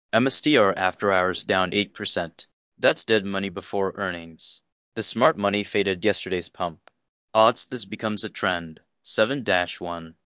MSTR after hours down 8%. That's dead money before earnings. The smart money faded yesterday's pump. Odds this becomes a trend. 7-1.